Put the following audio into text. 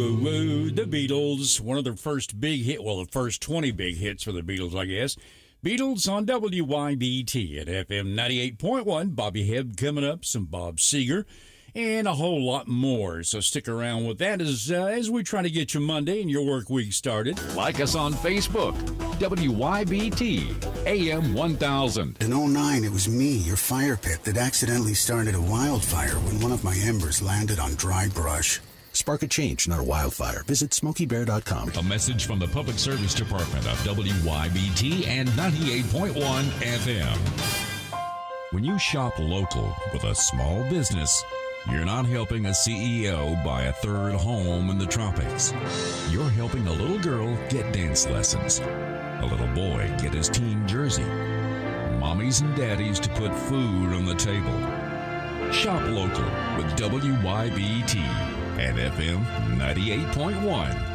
whoa, whoa. The Beatles, one of their first big hit, well, the first 20 big hits for the Beatles, I guess. Beatles on WYBT at FM 98.1. Bobby Hebb coming up, some Bob Seger, and a whole lot more. So stick around with that as we try to get you Monday and your work week started. Like us on Facebook, WYBT, AM 1000. In 2009, it was me, your fire pit, that accidentally started a wildfire when one of my embers landed on dry brush. Spark a change, not a wildfire. Visit SmokeyBear.com. A message from the Public Service Department of WYBT and 98.1 FM. When you shop local with a small business, you're not helping a CEO buy a third home in the tropics. You're helping a little girl get dance lessons, a little boy get his team jersey, mommies and daddies to put food on the table. Shop local with WYBT and FM 98.1.